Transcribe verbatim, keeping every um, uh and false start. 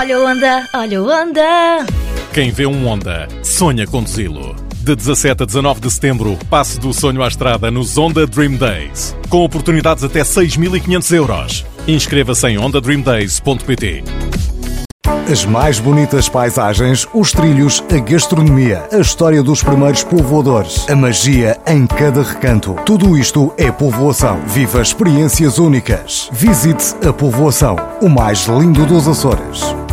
Olha o Honda, olha o Honda. Quem vê um Honda, sonha conduzi-lo. De dezassete a dezanove de setembro, passe do sonho à estrada nos Honda Dream Days. Com oportunidades até seis mil e quinhentos euros. Inscreva-se em honda dream days ponto pt. As mais bonitas paisagens, os trilhos, a gastronomia, a história dos primeiros povoadores, a magia em cada recanto. Tudo isto é povoação. Viva experiências únicas. Visite a povoação, o mais lindo dos Açores.